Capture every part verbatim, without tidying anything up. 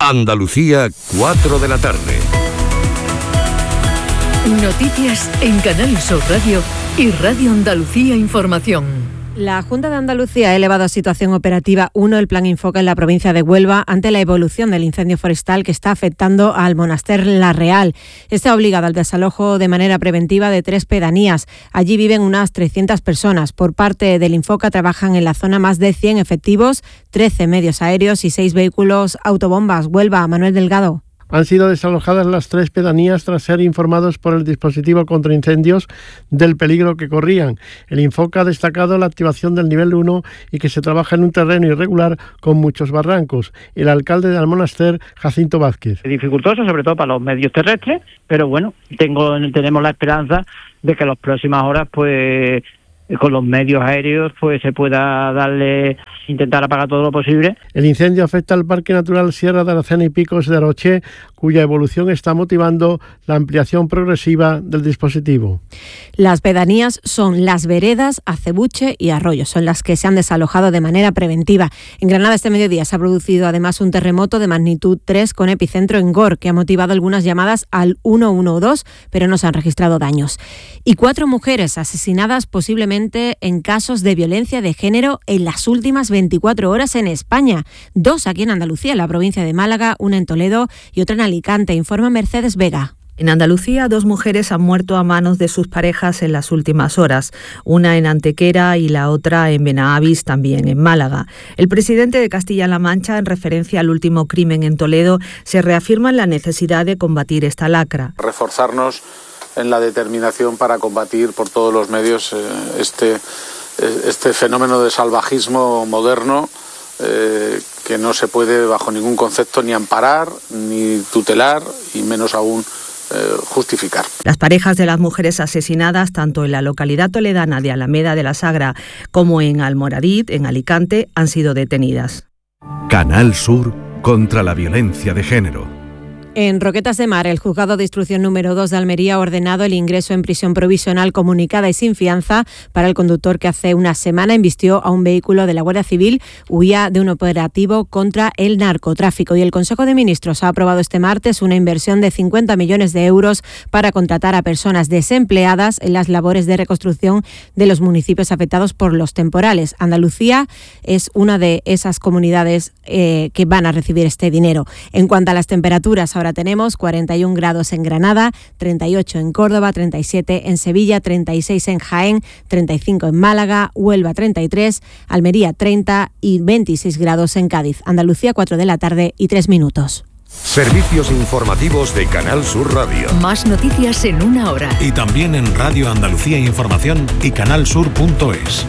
Andalucía, cuatro de la tarde. Noticias en Canal Sur Radio y Radio Andalucía Información. La Junta de Andalucía ha elevado a situación operativa uno el Plan Infoca en la provincia de Huelva ante la evolución del incendio forestal que está afectando al Monaster La Real. Está obligado al desalojo de manera preventiva de tres pedanías. Allí viven unas trescientas personas. Por parte del Infoca trabajan en la zona más de cien efectivos, trece medios aéreos y seis vehículos autobombas. Huelva, Manuel Delgado. Han sido desalojadas las tres pedanías tras ser informados por el dispositivo contra incendios del peligro que corrían. El Infoca ha destacado la activación del nivel uno y que se trabaja en un terreno irregular con muchos barrancos. El alcalde de Almonaster, Jacinto Vázquez. Dificultoso, sobre todo para los medios terrestres, pero bueno, tengo, tenemos la esperanza de que en las próximas horas, pues, con los medios aéreos, pues se pueda darle, intentar apagar todo lo posible. El incendio afecta al Parque Natural Sierra de Aracena y Picos de Aroche, cuya evolución está motivando la ampliación progresiva del dispositivo. Las pedanías son Las Veredas, Acebuche y Arroyo, son las que se han desalojado de manera preventiva. En Granada este mediodía se ha producido además un terremoto de magnitud tres con epicentro en Gor, que ha motivado algunas llamadas al uno uno dos, pero no se han registrado daños. Y cuatro mujeres asesinadas posiblemente en casos de violencia de género en las últimas veinticuatro horas en España. Dos aquí en Andalucía, en la provincia de Málaga, una en Toledo y otra en Alicante, informa Mercedes Vega. En Andalucía, dos mujeres han muerto a manos de sus parejas en las últimas horas, una en Antequera y la otra en Benahavis, también en Málaga. El presidente de Castilla-La Mancha, en referencia al último crimen en Toledo, se reafirma en la necesidad de combatir esta lacra. Reforzarnos en la determinación para combatir por todos los medios este, este fenómeno de salvajismo moderno eh, que no se puede bajo ningún concepto ni amparar, ni tutelar y menos aún eh, justificar. Las parejas de las mujeres asesinadas, tanto en la localidad toledana de Alameda de la Sagra como en Almoradí, en Alicante, han sido detenidas. Canal Sur contra la violencia de género. En Roquetas de Mar, el juzgado de instrucción número dos de Almería ha ordenado el ingreso en prisión provisional comunicada y sin fianza para el conductor que hace una semana embistió a un vehículo de la Guardia Civil, huía de un operativo contra el narcotráfico. Y el Consejo de Ministros ha aprobado este martes una inversión de cincuenta millones de euros para contratar a personas desempleadas en las labores de reconstrucción de los municipios afectados por los temporales. Andalucía es una de esas comunidades eh, que van a recibir este dinero. En cuanto a las temperaturas, ahora tenemos cuarenta y un grados en Granada, treinta y ocho en Córdoba, treinta y siete en Sevilla, treinta y seis en Jaén, treinta y cinco en Málaga, Huelva treinta y tres, Almería treinta y veintiséis grados en Cádiz. Andalucía, cuatro de la tarde y tres minutos. Servicios informativos de Canal Sur Radio. Más noticias en una hora. Y también en Radio Andalucía Información y canalsur punto es.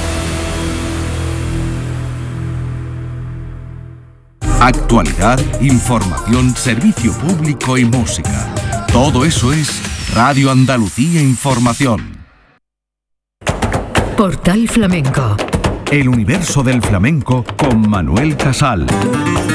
Actualidad, información, servicio público y música. Todo eso es Radio Andalucía Información. Portal Flamenco. El universo del flamenco con Manuel Casal.